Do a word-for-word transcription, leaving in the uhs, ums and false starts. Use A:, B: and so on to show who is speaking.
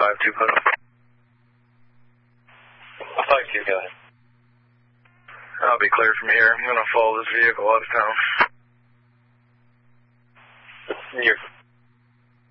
A: five two, put up.
B: five two, go ahead.
A: I'll be clear from here. I'm going to follow this vehicle out of town.
B: You're